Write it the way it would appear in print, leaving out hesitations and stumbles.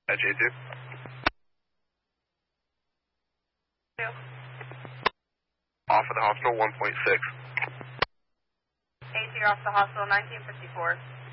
At J2. 2. Off of the hospital, 1.6. A2, you're off the hospital, 1954.